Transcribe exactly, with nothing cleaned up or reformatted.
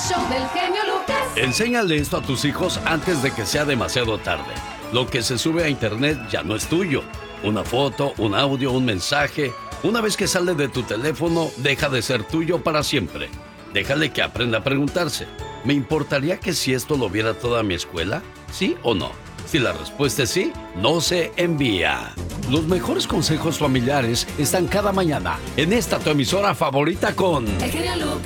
show del genio Lucas. Enséñale esto a tus hijos antes de que sea demasiado tarde. Lo que se sube a internet ya no es tuyo. Una foto, un audio, un mensaje. Una vez que sale de tu teléfono, deja de ser tuyo para siempre. Déjale que aprenda a preguntarse: ¿me importaría que si esto lo viera toda mi escuela? ¿Sí o no? Si la respuesta es sí, no se envía. Los mejores consejos familiares están cada mañana en esta tu emisora favorita con... El genio Lucas.